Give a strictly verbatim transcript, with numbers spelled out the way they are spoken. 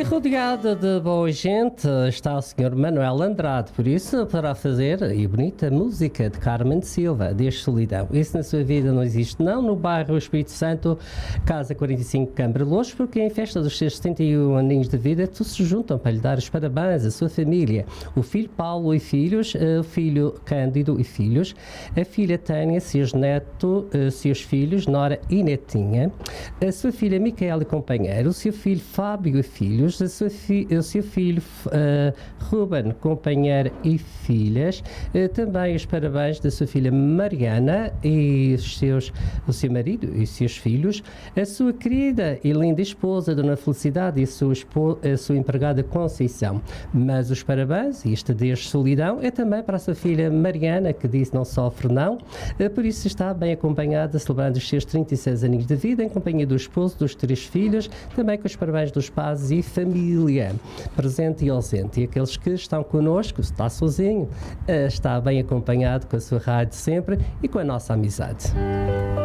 rodeada de boa gente está o senhor Manuel Andrade, por isso poderá fazer a bonita música de Carmen Silva, Desde Solidão. Isso na sua vida não existe, não, no bairro Espírito Santo, Casa quarenta e cinco, Cambrelos, porque em festa dos seus setenta e um aninhos de vida, todos se juntam para lhe dar os parabéns à sua família. O filho Paulo e filhos, o filho Cândido e filhos, a filha Tânia, seus netos, seus filhos, Nora e Netinha, a sua filha Micaela e companheiro, o seu filho Fábio e filhos, a sua fi, o seu filho uh, Ruben, companheiro e filhas, uh, também os parabéns da sua filha Mariana e os seus, o seu marido e os seus filhos, a sua querida e linda esposa, Dona Felicidade, e a sua, espo, a sua empregada Conceição. Mas os parabéns, e este Desde Solidão, é também para a sua filha Mariana, que disse não sofre não, uh, por isso está bem acompanhada, celebrando os seus trinta e seis aninhos de vida, em companhia do esposo, dos três filhos, também com os parabéns dos pais e família, presente e ausente. E aqueles que estão connosco, se está sozinho, está bem acompanhado com a sua rádio sempre e com a nossa amizade.